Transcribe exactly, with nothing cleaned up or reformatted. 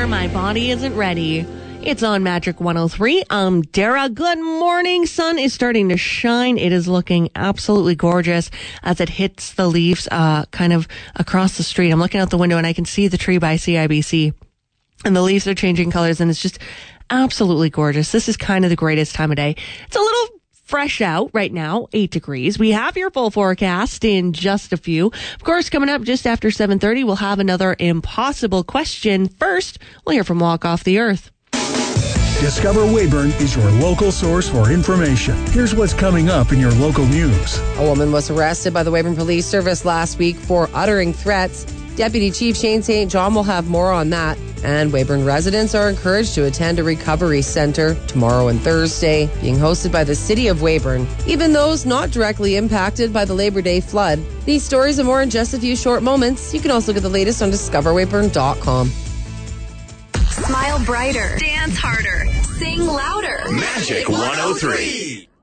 are. My body isn't ready. It's on Magic one oh three. I'm Dara. Good morning. Sun is starting to shine. It is looking absolutely gorgeous as it hits the leaves uh, kind of across the street. I'm looking out the window and I can see the tree by C I B C. And the leaves are changing colors and it's just absolutely gorgeous. This is kind of the greatest time of day. It's a little fresh out right now, eight degrees. We have your full forecast in just a few. Of course, coming up just after seven thirty, we'll have another impossible question. First, we'll hear from Walk Off the Earth. Discover Weyburn is your local source for information. Here's what's coming up in your local news. A woman was arrested by the Weyburn Police Service last week for uttering threats. Deputy Chief Shane Saint John will have more on that. And Weyburn residents are encouraged to attend a recovery center tomorrow and Thursday, being hosted by the City of Weyburn. Even those not directly impacted by the Labor Day flood. These stories and more in just a few short moments. You can also get the latest on discover weyburn dot com. Smile brighter. Dance harder. Sing louder. Magic one oh three.